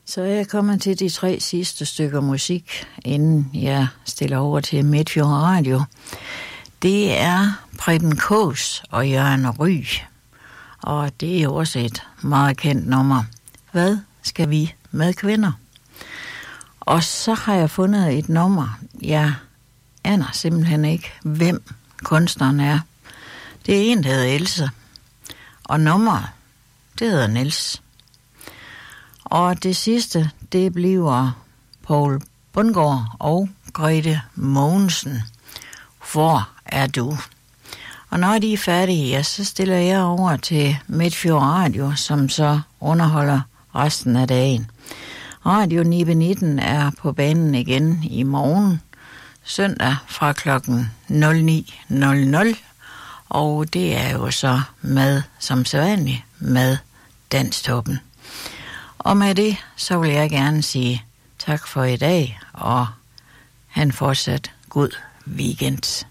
Så er jeg kommet til de 3 sidste stykker musik, inden jeg stiller over til Midtfjord Radio. Det er Preben Kaas og Jørgen Ryg, og det er også et meget kendt nummer. Hvad skal vi med kvinder? Og så har jeg fundet et nummer. Jeg aner simpelthen ikke, hvem kunstneren er. Det er en, der hedder Else, og nummeret, det hedder Niels. Og det sidste, det bliver Poul Bundgaard og Grete Mogensen. Hvor er du? Og når de er færdige, ja, så stiller jeg over til Midtfjord Radio, som så underholder resten af dagen. Radio 919 er på banen igen i morgen, søndag fra klokken 09.00. Og det er jo så med, som sædvanligt, med Danstoppen. Og med det, så vil jeg gerne sige tak for i dag, og han fortsat god weekend.